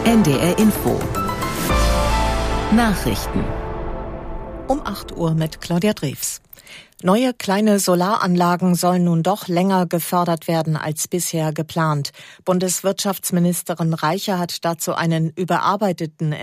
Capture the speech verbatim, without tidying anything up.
N D R Info Nachrichten um acht Uhr mit Claudia Drews. Neue kleine Solaranlagen sollen nun doch länger gefördert werden als bisher geplant. Bundeswirtschaftsministerin Reiche hat dazu einen überarbeiteten